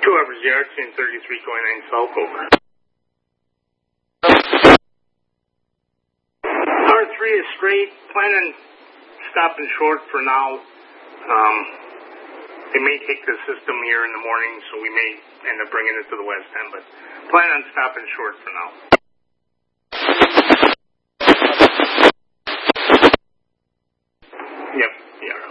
Average Yard, 3329 South, over. R3 is straight. Plan on stopping short for now. They may take the system here in the morning, so we may end up bringing it to the west end, but plan on stopping short for now. Yep, yeah.